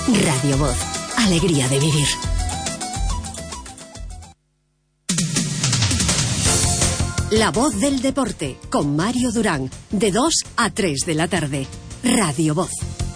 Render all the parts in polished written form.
Radio Voz. Alegría de vivir. La voz del deporte, con Mario Durán, de 2 a 3 de la tarde. Radio Voz.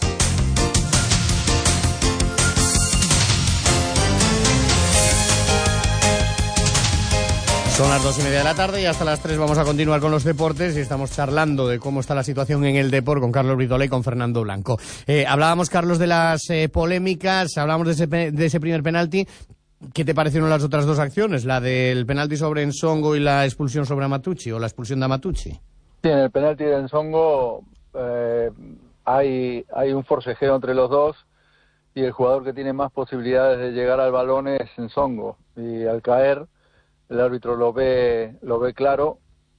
Son las 2:30 de la tarde y hasta las 3 vamos a continuar con los deportes y estamos charlando de cómo está la situación en el deporte con Carlos Britolé y con Fernando Blanco. Hablábamos, Carlos, de las polémicas, hablábamos de ese primer penalti. ¿Qué te parecieron las otras dos acciones? La del penalti sobre Nsongo y la expulsión sobre Amatucci, o la expulsión de Amatucci. Sí, en el penalti de Nsongo hay un forcejeo entre los dos y el jugador que tiene más posibilidades de llegar al balón es Nsongo. Y al caer, el árbitro lo ve claro,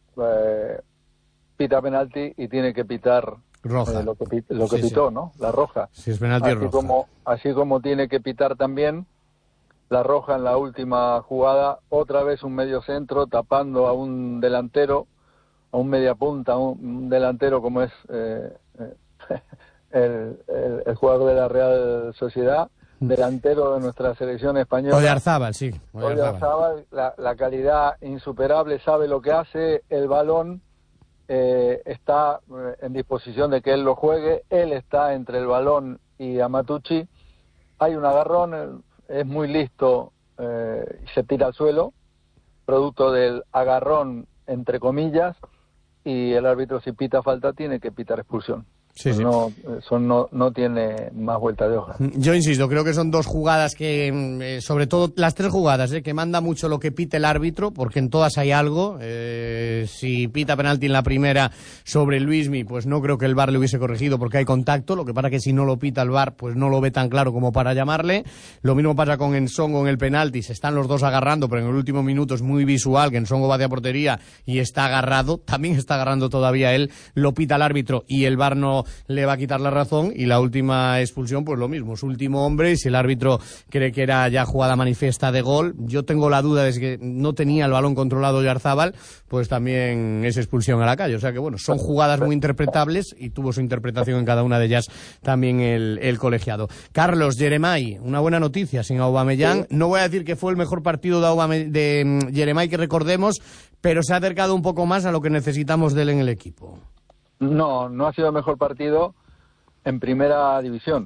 pita penalti y tiene que pitar roja. Lo que pitó, sí. ¿No? La roja. Si es penalti, roja. Así como tiene que pitar también la roja en la última jugada, otra vez un medio centro tapando a un delantero, a un media punta, a un delantero como es el jugador de la Real Sociedad, delantero de nuestra selección española. Oyarzábal, sí. Oyarzábal, la calidad insuperable, sabe lo que hace, el balón está en disposición de que él lo juegue, él está entre el balón y Amatucci, hay un agarrón, es muy listo y se tira al suelo, producto del agarrón, entre comillas, y el árbitro, si pita falta, tiene que pitar expulsión. Sí, sí. No tiene más vuelta de hoja. Yo insisto, creo que son dos jugadas que, sobre todo las tres jugadas, que manda mucho lo que pite el árbitro, porque en todas hay algo. Si pita penalti en la primera sobre Luismi, pues no creo que el VAR le hubiese corregido porque hay contacto. Lo que pasa que si no lo pita el VAR, pues no lo ve tan claro como para llamarle. Lo mismo pasa con Nsongo en el penalti, se están los dos agarrando, pero en el último minuto es muy visual que Nsongo va de portería y está agarrado, también está agarrando todavía él, lo pita el árbitro y el VAR no le va a quitar la razón. Y la última expulsión, pues lo mismo, su último hombre, y si el árbitro cree que era ya jugada manifiesta de gol, yo tengo la duda de que no tenía el balón controlado Oyarzábal, pues también es expulsión a la calle. O sea que bueno, son jugadas muy interpretables y tuvo su interpretación en cada una de ellas también el colegiado. Carlos, Yeremay, una buena noticia sin Aubameyang. No voy a decir que fue el mejor partido de Yeremay que recordemos, pero se ha acercado un poco más a lo que necesitamos de él en el equipo. No ha sido el mejor partido en primera división.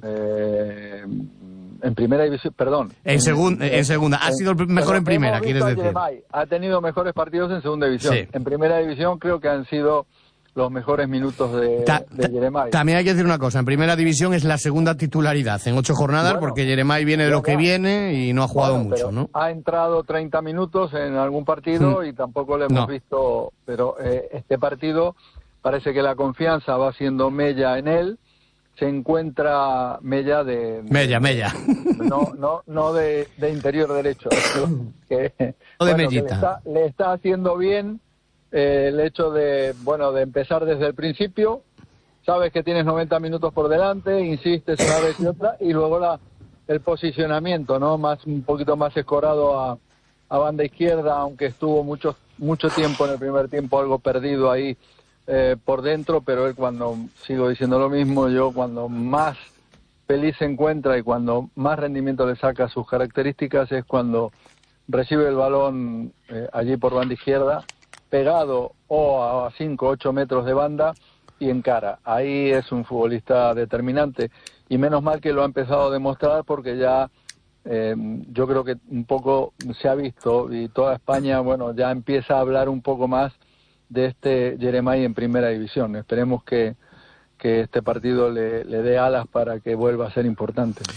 En primera división, perdón. En segunda. Ha sido el mejor en primera, quieres decir. Yeremay ha tenido mejores partidos en segunda división. Sí. En primera división creo que han sido los mejores minutos de Yeremay. También hay que decir una cosa, en primera división es la segunda titularidad en 8 jornadas, porque Yeremay viene de lo que viene y no ha jugado mucho, ¿no? Ha entrado 30 minutos en algún partido y tampoco le hemos visto, pero este partido parece que la confianza va siendo mella en él, se encuentra mella Mella. No de interior derecho, o de mellita. Le está haciendo bien el hecho de empezar desde el principio, sabes que tienes 90 minutos por delante, insistes una vez y otra, y luego el posicionamiento, ¿no? Un poquito más escorado a banda izquierda, aunque estuvo mucho tiempo en el primer tiempo algo perdido ahí por dentro, pero él, cuando sigo diciendo lo mismo, cuando más feliz se encuentra y cuando más rendimiento le saca a sus características es cuando recibe el balón allí por banda izquierda, pegado o a 5 o 8 metros de banda y encara. Ahí es un futbolista determinante y menos mal que lo ha empezado a demostrar, porque ya yo creo que un poco se ha visto y toda España ya empieza a hablar un poco más de este Yeremay en primera división. Esperemos que este partido le dé alas para que vuelva a ser importante.